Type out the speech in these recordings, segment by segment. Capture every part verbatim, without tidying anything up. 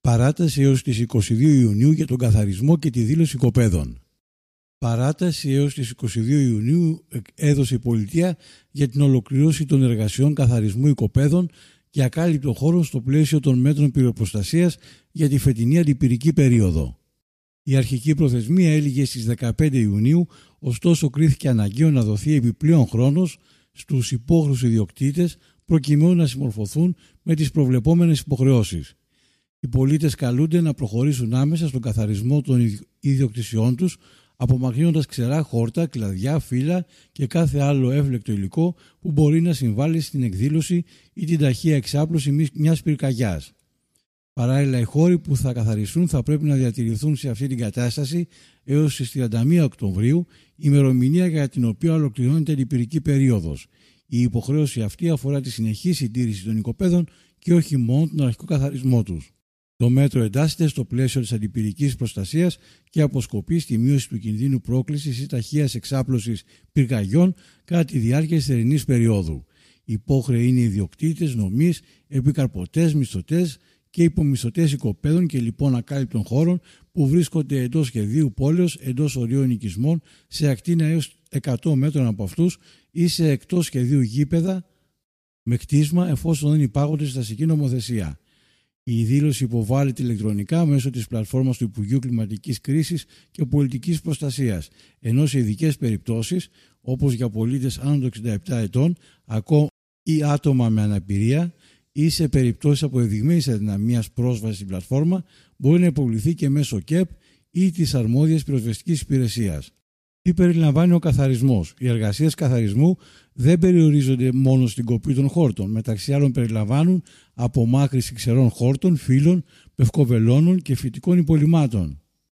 Παράταση έως τις είκοσι δύο Ιουνίου για τον καθαρισμό και τη δήλωση οικοπαίδων. Παράταση έως τις είκοσι δύο Ιουνίου έδωσε η Πολιτεία για την ολοκληρώση των εργασιών καθαρισμού οικοπαίδων και ακάλυπτο χώρο στο πλαίσιο των μέτρων πυροπροστασίας για τη φετινή αντιπυρική περίοδο. Η αρχική προθεσμία έλυγε στις δεκαπέντε Ιουνίου, ωστόσο κρίθηκε αναγκαίο να δοθεί επιπλέον χρόνος στους υπόχρεους ιδιοκτήτες προκειμένου να συμμορφωθούν με τις προβλεπόμενες υποχρεώσεις. Οι πολίτες καλούνται να προχωρήσουν άμεσα στον καθαρισμό των ιδιοκτησιών τους, απομακρύνοντας ξερά χόρτα, κλαδιά, φύλλα και κάθε άλλο εύλεκτο υλικό που μπορεί να συμβάλλει στην εκδήλωση ή την ταχεία εξάπλωση μιας πυρκαγιάς. Παράλληλα, οι χώροι που θα καθαριστούν θα πρέπει να διατηρηθούν σε αυτή την κατάσταση έως τις τριάντα μία Οκτωβρίου, ημερομηνία για την οποία ολοκληρώνεται η αντιπυρική περίοδος. Η υποχρέωση αυτή αφορά τη συνεχή συντήρηση των οικοπαίδων και όχι μόνο τον αρχικό καθαρισμό τους. Το μέτρο εντάσσεται στο πλαίσιο της αντιπυρικής προστασίας και αποσκοπεί στη μείωση του κινδύνου πρόκλησης ή ταχείας εξάπλωσης πυρκαγιών κατά τη διάρκεια της θερινής περίοδου. Υπόχρεοι είναι οι ιδιοκτήτες, νομείς, επικαρπωτές, μισθωτές και υπομισθωτές οικοπαίδων και λοιπόν ακάλυπτων χώρων που βρίσκονται εντός σχεδίου πόλεως, εντός ορίων οικισμών, σε ακτίνα έως εκατό μέτρων από αυτούς ή σε εκτός σχεδίου γήπεδα με κτίσμα, εφόσον δεν υπάγονται στη αστική νομοθεσία. Η δήλωση υποβάλλεται ηλεκτρονικά μέσω της πλατφόρμας του Υπουργείου Κλιματικής Κρίσης και Πολιτικής Προστασίας, ενώ σε ειδικές περιπτώσεις, όπως για πολίτες άνω των εξήντα επτά ετών, ακόμα ή άτομα με αναπηρία, ή σε περιπτώσεις αποδεδειγμένης αδυναμίας πρόσβασης στην πλατφόρμα, μπορεί να υποβληθεί και μέσω ΚΕΠ ή της αρμόδιας πυροσβεστικής υπηρεσίας. Τι περιλαμβάνει ο καθαρισμός? Οι εργασίες καθαρισμού δεν περιορίζονται μόνο στην κοπή των χόρτων. Μεταξύ άλλων περιλαμβάνουν απομάκρυνση ξερών χόρτων, φύλλων, πευκοβελώνων και φυτικών υπολειμμάτων,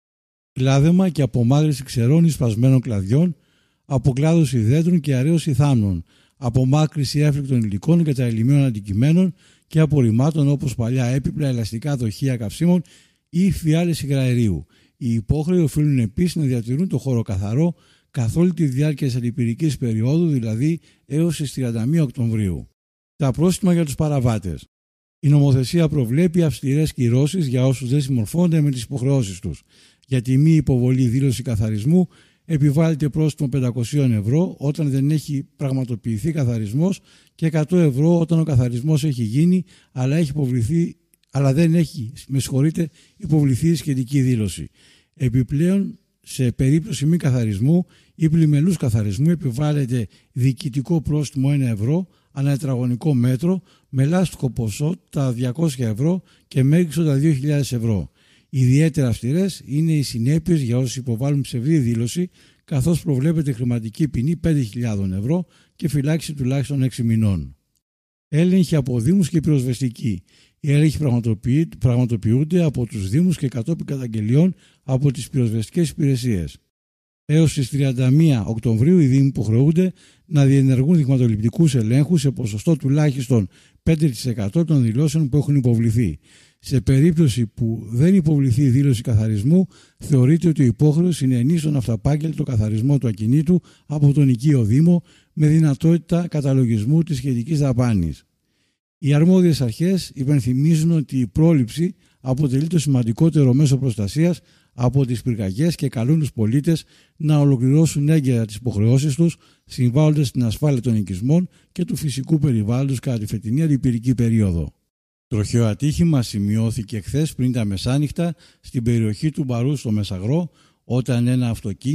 κλάδεμα και απομάκρυνση ξερών ή σπασμένων κλαδιών, αποκλάδωση δέντρων και αραίωση θάμνων, απομάκρυνση έφλεκτων υλικών και καταελειμμένων αντικειμένων και απορριμμάτων όπως παλιά έπιπλα, ελαστικά δοχεία καυσίμων ή φιάλες υγραερίου. Οι υπόχρεοι οφείλουν επίσης να διατηρούν το χώρο καθαρό καθ' όλη τη διάρκεια της αντιπυρικής περίοδου, δηλαδή έως τις τριάντα μία Οκτωβρίου. Τα πρόστιμα για τους παραβάτες. Η νομοθεσία προβλέπει αυστηρές κυρώσεις για όσους δεν συμμορφώνονται με τις υποχρεώσεις τους. Για τη μη υποβολή δήλωση καθαρισμού επιβάλλεται πρόστιμο πεντακόσια ευρώ όταν δεν έχει πραγματοποιηθεί καθαρισμός και εκατό ευρώ όταν ο καθαρισμός έχει γίνει αλλά, έχει υποβληθεί, αλλά δεν έχει με συγχωρείτε, υποβληθεί η σχετική δήλωση. Επιπλέον, σε περίπτωση μη καθαρισμού ή πλημελούς καθαρισμού επιβάλλεται διοικητικό πρόστιμο ένα ευρώ ανά τετραγωνικό μέτρο με ελάστικο ποσό τα διακόσια ευρώ και μέγιστο τα δύο χιλιάδες ευρώ. Ιδιαίτερα αυστηρές είναι οι συνέπειες για όσους υποβάλλουν ψευδή δήλωση, καθώς προβλέπεται χρηματική ποινή πέντε χιλιάδες ευρώ και φυλάξη τουλάχιστον έξι μηνών. Έλεγχοι από δήμους και πυροσβεστικοί. Οι έλεγχοι πραγματοποιούνται από τους δήμους και κατόπιν καταγγελιών από τις πυροσβεστικές υπηρεσίες. Έως τις τριάντα μία Οκτωβρίου οι δήμοι υποχρεούνται να διενεργούν δειγματοληπτικούς ελέγχους σε ποσοστό τουλάχιστον πέντε τοις εκατό των δηλώσεων που έχουν υποβληθεί. Σε περίπτωση που δεν υποβληθεί η δήλωση καθαρισμού, θεωρείται ότι ο υπόχρεος συνενεί στον αυταπάγγελτο καθαρισμό του ακινήτου από τον οικείο δήμο με δυνατότητα καταλογισμού της σχετικής δαπάνης. Οι αρμόδιες αρχές υπενθυμίζουν ότι η πρόληψη αποτελεί το σημαντικότερο μέσο προστασίας από τις πυρκαγιές και καλούν τους πολίτες να ολοκληρώσουν έγκαιρα τις υποχρεώσεις τους, συμβάλλοντας στην ασφάλεια των οικισμών και του φυσικού περιβάλλοντος κατά τη φετινή αντιπυρική περίοδο. Τροχαίο ατύχημα σημειώθηκε χθες πριν τα μεσάνυχτα στην περιοχή του Μπαρού στο Μεσαγρό, όταν ένα αυτοκίνητο